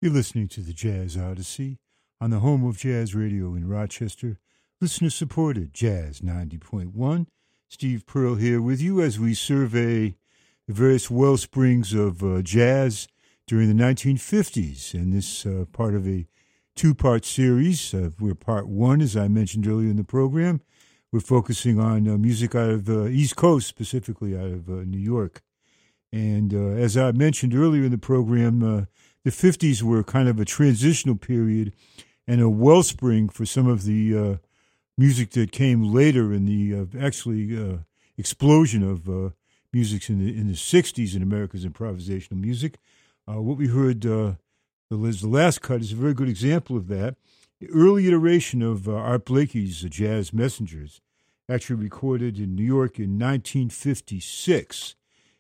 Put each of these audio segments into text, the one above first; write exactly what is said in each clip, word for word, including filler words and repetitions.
You're listening to the Jazz Odyssey on the home of jazz radio in Rochester, listener-supported Jazz ninety point one. Steve Pearl here with you as we survey the various well springs of uh, jazz during the nineteen fifties. And this uh, part of a two-part series. Uh, we're part one, as I mentioned earlier in the program. We're focusing on uh, music out of the uh, East Coast, specifically out of uh, New York. And uh, as I mentioned earlier in the program, uh, the fifties were kind of a transitional period and a wellspring for some of the uh, music that came later in the uh, actually uh, explosion of uh, music in the in the sixties in America's improvisational music. Uh, what we heard, uh, the, the last cut, is a very good example of that. The early iteration of uh, Art Blakey's uh, Jazz Messengers, actually recorded in New York in nineteen fifty-six.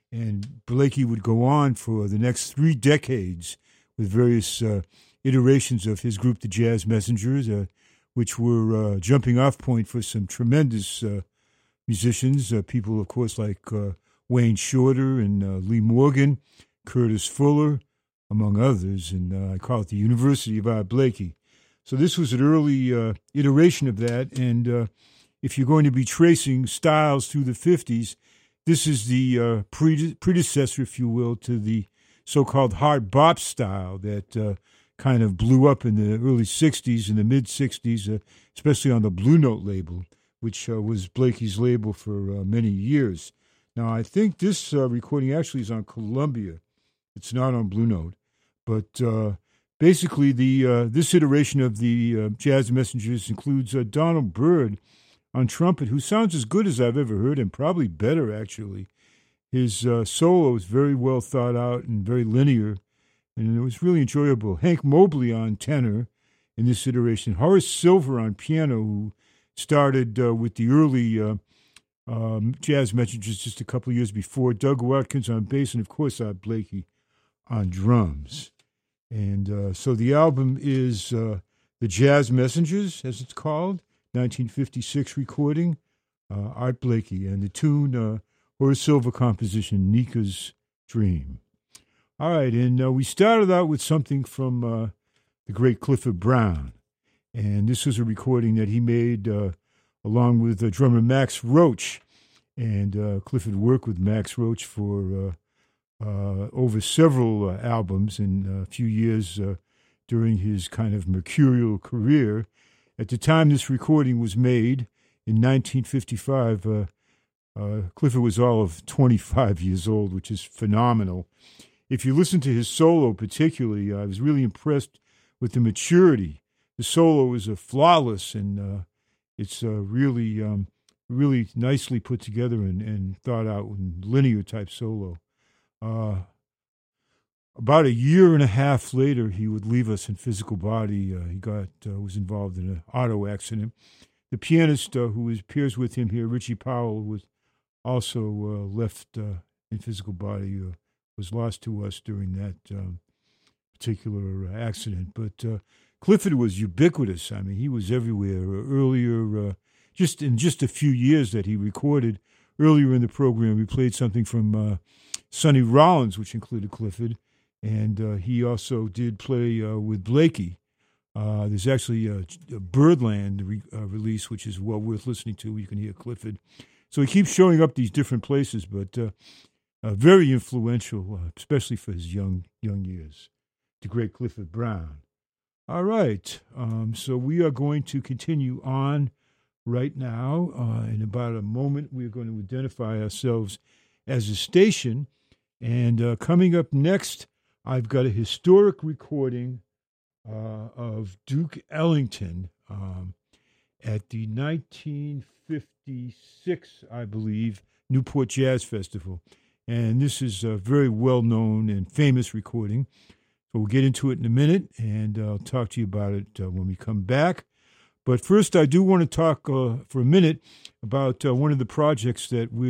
And Blakey would go on for the next three decades with various uh, iterations of his group, the Jazz Messengers, uh, which were uh, jumping off point for some tremendous uh, musicians, uh, people, of course, like uh, Wayne Shorter and uh, Lee Morgan, Curtis Fuller, among others, and uh, I call it the University of Art Blakey. So this was an early uh, iteration of that, and uh, if you're going to be tracing styles through the fifties, this is the uh, prede- predecessor, if you will, to the so-called hard bop style that uh, kind of blew up in the early sixties and the mid-sixties, uh, especially on the Blue Note label, which uh, was Blakey's label for uh, many years. Now, I think this uh, recording actually is on Columbia. It's not on Blue Note. But uh, basically, the uh, this iteration of the uh, Jazz Messengers includes uh, Donald Byrd on trumpet, who sounds as good as I've ever heard him, probably better, actually. His uh, solo is very well thought out and very linear, and it was really enjoyable. Hank Mobley on tenor in this iteration. Horace Silver on piano, who started uh, with the early uh, um, Jazz Messengers just a couple of years before. Doug Watkins on bass, and of course Art Blakey on drums. And uh, so the album is uh, The Jazz Messengers, as it's called, nineteen fifty-six recording, uh, Art Blakey, and the tune, uh, Horace Silver composition, Nika's Dream. All right, and uh, we started out with something from uh, the great Clifford Brown, and this was a recording that he made uh, along with uh, drummer Max Roach, and uh, Clifford worked with Max Roach for uh, uh, over several uh, albums in a few years uh, during his kind of mercurial career. At the time this recording was made, in nineteen fifty-five, uh, uh, Clifford was all of twenty-five years old, which is phenomenal. If you listen to his solo particularly, I was really impressed with the maturity. The solo is a flawless, and uh, it's uh, really, um, really nicely put together and, and thought out and linear type solo. Uh, About a year and a half later, he would leave us in physical body. Uh, he got uh, was involved in an auto accident. The pianist uh, who appears with him here, Richie Powell, was also uh, left uh, in physical body, uh, was lost to us during that um, particular uh, accident. But uh, Clifford was ubiquitous. I mean, he was everywhere. Uh, earlier, uh, just in just a few years that he recorded, earlier in the program, we played something from uh, Sonny Rollins, which included Clifford. And uh, he also did play uh, with Blakey. Uh, there's actually a, a Birdland re- uh, release, which is well worth listening to. You can hear Clifford. So he keeps showing up these different places, but uh, uh, very influential, uh, especially for his young young years. The great Clifford Brown. All right. Um, so we are going to continue on right now. Uh, in about a moment, we're going to identify ourselves as a station. And uh, coming up next, I've got a historic recording uh, of Duke Ellington um, at the nineteen fifty-six, I believe, Newport Jazz Festival. And this is a very well-known and famous recording. So we'll get into it in a minute, and I'll talk to you about it uh, when we come back. But first, I do want to talk uh, for a minute about uh, one of the projects that we're